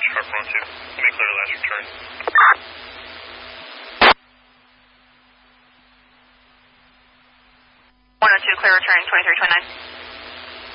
Sharp 102. Let me clear last return. 102, clear return, 2329.